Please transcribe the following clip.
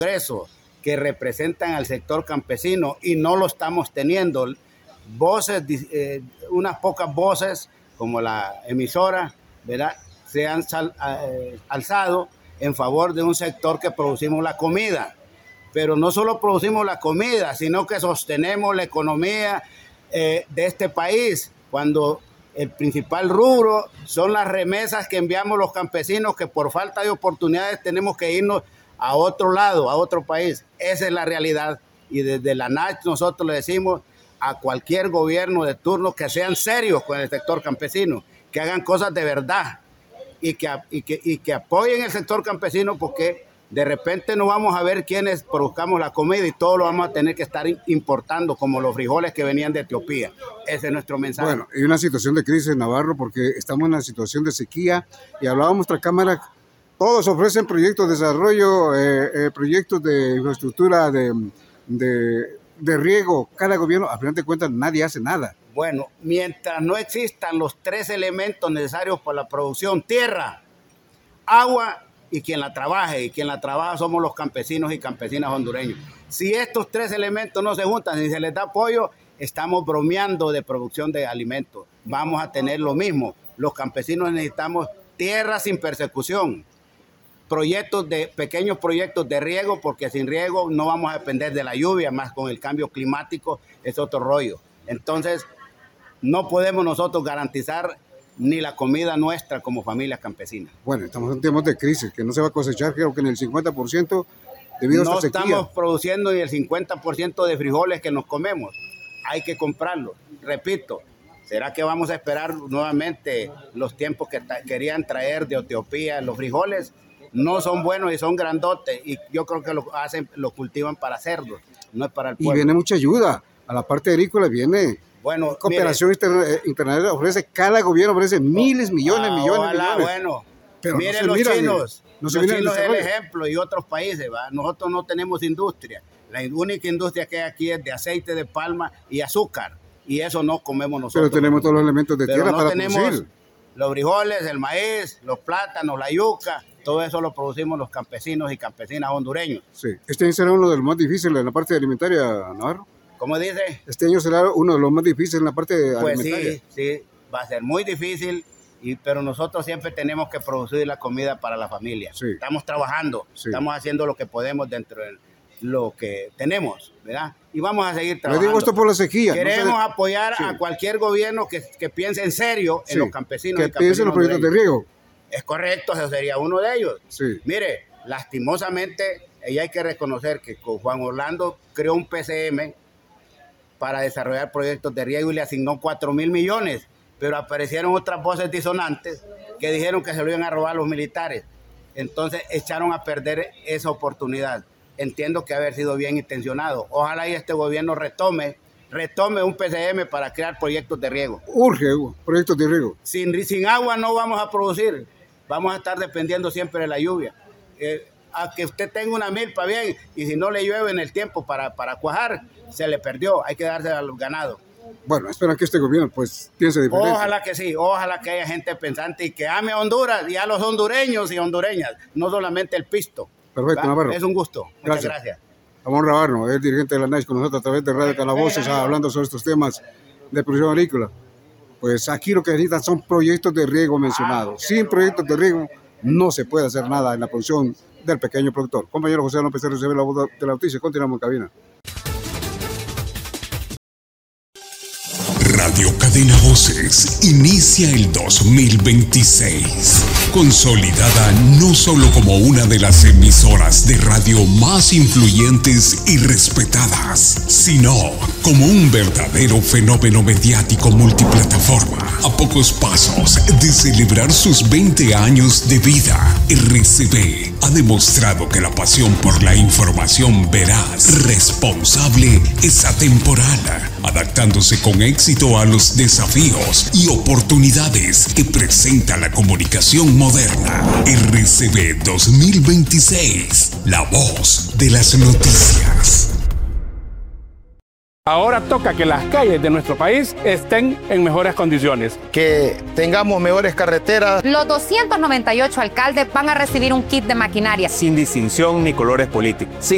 Congreso que representan al sector campesino y no lo estamos teniendo. Voces, unas pocas voces, como la emisora, ¿verdad?, se han alzado en favor de un sector que producimos la comida. Pero no solo producimos la comida, sino que sostenemos la economía de este país, cuando el principal rubro son las remesas que enviamos los campesinos, que por falta de oportunidades tenemos que irnos a otro lado, a otro país. Esa es la realidad. Y desde la NACH nosotros le decimos a cualquier gobierno de turno que sean serios con el sector campesino, que hagan cosas de verdad y que apoyen el sector campesino, porque de repente no vamos a ver quiénes produzcamos la comida y todo lo vamos a tener que estar importando, como los frijoles que venían de Etiopía. Ese es nuestro mensaje. Bueno, hay una situación de crisis en Navarro porque estamos en una situación de sequía y hablábamos en nuestra Cámara, todos ofrecen proyectos de desarrollo, proyectos de infraestructura, de riego. Cada gobierno, a final de cuentas, nadie hace nada. Bueno, mientras no existan los 3 elementos necesarios para la producción: tierra, agua y quien la trabaje, y quien la trabaja somos los campesinos y campesinas hondureños. Si estos 3 elementos no se juntan, si se les da apoyo, estamos bromeando de producción de alimentos. Vamos a tener lo mismo. Los campesinos necesitamos tierra sin persecución, pequeños proyectos de riego, porque sin riego no vamos a depender de la lluvia, más con el cambio climático es otro rollo. Entonces, no podemos nosotros garantizar ni la comida nuestra como familias campesinas. Bueno, estamos en tiempos de crisis, que no se va a cosechar, creo que en el 50% debido a esta sequía. No estamos produciendo ni el 50% de frijoles que nos comemos. Hay que comprarlos. Repito, ¿será que vamos a esperar nuevamente los tiempos que querían traer de Etiopía? Los frijoles no son buenos y son grandotes, y yo creo que los cultivan para cerdos, no es para el pueblo. Y viene mucha ayuda. A la parte agrícola viene... Bueno, cooperación internacional ofrece, cada gobierno ofrece millones. Bueno, pero miren los chinos, los chinos es el ejemplo, y otros países, ¿va? Nosotros no tenemos industria. La única industria que hay aquí es de aceite de palma y azúcar, y eso no comemos nosotros. Pero tenemos todos los elementos de tierra para producir. Los frijoles, el maíz, los plátanos, la yuca, todo eso lo producimos los campesinos y campesinas hondureños. Sí. Este año será uno de los más difíciles en la parte alimentaria, Navarro. ¿Cómo dice? Este año será uno de los más difíciles en la parte alimentaria. Pues sí, va a ser muy difícil, pero nosotros siempre tenemos que producir la comida para la familia. Sí. Estamos trabajando, estamos haciendo lo que podemos dentro de lo que tenemos, ¿verdad? Y vamos a seguir trabajando. Le digo esto por la sequía. Queremos apoyar a cualquier gobierno que piense en serio en los campesinos. Que piense en los proyectos de riego. Es correcto, ese sería uno de ellos. Sí. Mire, lastimosamente, hay que reconocer que Juan Orlando creó un PCM para desarrollar proyectos de riego y le asignó 4,000 millones, pero aparecieron otras voces disonantes que dijeron que se lo iban a robar los militares. Entonces echaron a perder esa oportunidad. Entiendo que haber sido bien intencionado. Ojalá y este gobierno retome un PCM para crear proyectos de riego. Urge, proyectos de riego. Sin agua no vamos a producir, vamos a estar dependiendo siempre de la lluvia. A que usted tenga una milpa bien, y si no le llueve en el tiempo para cuajar, se le perdió, hay que dársela al ganado. Bueno, espero que este gobierno pues piense diferente. Ojalá que sí, ojalá que haya gente pensante y que ame a Honduras y a los hondureños y hondureñas, no solamente el pisto. Perfecto, Navarro. Es un gusto. Muchas gracias. Ramón Navarro, es dirigente de la NACH con nosotros a través de Radio Calabozos, hablando sobre estos temas de producción agrícola. Pues aquí lo que necesitan son proyectos de riego mencionados. Sin proyectos de riego no se puede hacer nada en la producción del pequeño productor. Compañero José López, recibe la voz de la noticia. Continuamos en cabina. Radio Cadena Voces inicia el 2026, consolidada no solo como una de las emisoras de radio más influyentes y respetadas, sino como un verdadero fenómeno mediático multiplataforma. A pocos pasos de celebrar sus 20 años de vida, RCB ha demostrado que la pasión por la información veraz, responsable, es atemporal, adaptándose con éxito a los desafíos y oportunidades que presenta la comunicación moderna. RCB 2026, la voz de las noticias. Ahora toca que las calles de nuestro país estén en mejores condiciones. Que tengamos mejores carreteras. Los 298 alcaldes van a recibir un kit de maquinaria. Sin distinción ni colores políticos.